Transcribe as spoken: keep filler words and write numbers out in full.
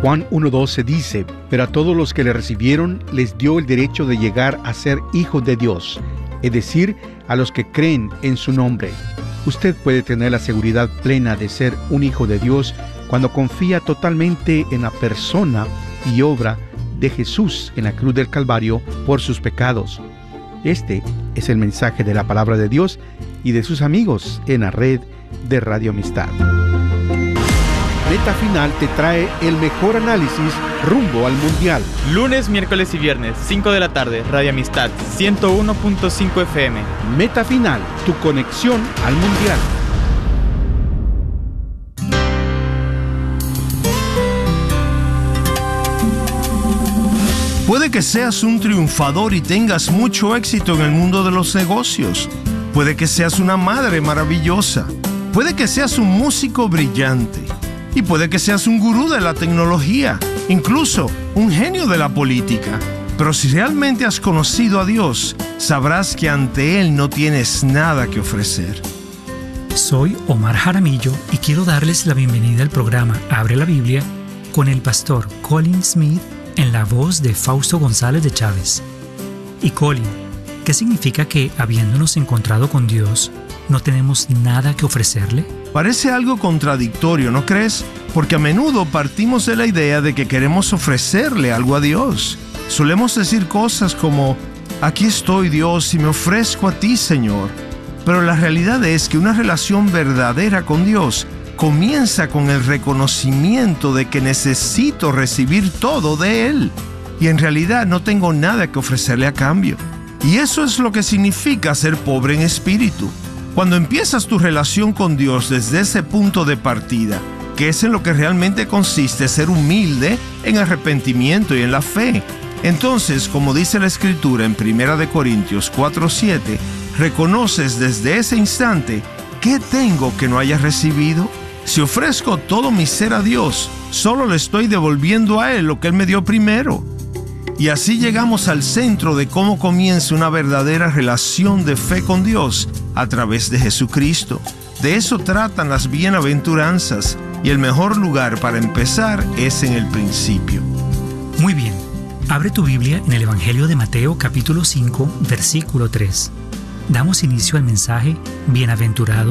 Juan uno doce dice: pero a todos los que le recibieron les dio el derecho de llegar a ser hijos de Dios, es decir, a los que creen en su nombre. Usted puede tener la seguridad plena de ser un hijo de Dios cuando confía totalmente en la persona y obra de Jesús en la cruz del Calvario por sus pecados. Este es el mensaje de la palabra de Dios y de sus amigos en la red de Radio Amistad. Meta Final te trae el mejor análisis rumbo al Mundial. Lunes, miércoles y viernes, cinco de la tarde, Radio Amistad, ciento uno punto cinco F M. Meta Final, tu conexión al Mundial. Puede que seas un triunfador y tengas mucho éxito en el mundo de los negocios. Puede que seas una madre maravillosa. Puede que seas un músico brillante. Y puede que seas un gurú de la tecnología, incluso un genio de la política. Pero si realmente has conocido a Dios, sabrás que ante Él no tienes nada que ofrecer. Soy Omar Jaramillo y quiero darles la bienvenida al programa Abre la Biblia con el pastor Colin Smith en la voz de Fausto González de Chávez. Y Colin, ¿qué significa que, habiéndonos encontrado con Dios, no tenemos nada que ofrecerle? Parece algo contradictorio, ¿no crees? Porque a menudo partimos de la idea de que queremos ofrecerle algo a Dios. Solemos decir cosas como: aquí estoy, Dios, y me ofrezco a ti, Señor. Pero la realidad es que una relación verdadera con Dios comienza con el reconocimiento de que necesito recibir todo de Él. Y en realidad no tengo nada que ofrecerle a cambio. Y eso es lo que significa ser pobre en espíritu. Cuando empiezas tu relación con Dios desde ese punto de partida, que es en lo que realmente consiste ser humilde en arrepentimiento y en la fe, entonces, como dice la Escritura en primera de Corintios cuatro siete, reconoces desde ese instante: ¿qué tengo que no haya recibido? Si ofrezco todo mi ser a Dios, solo le estoy devolviendo a Él lo que Él me dio primero. Y así llegamos al centro de cómo comienza una verdadera relación de fe con Dios a través de Jesucristo. De eso tratan las bienaventuranzas, y el mejor lugar para empezar es en el principio. Muy bien, abre tu Biblia en el Evangelio de Mateo capítulo cinco, versículo tres. Damos inicio al mensaje Bienaventurados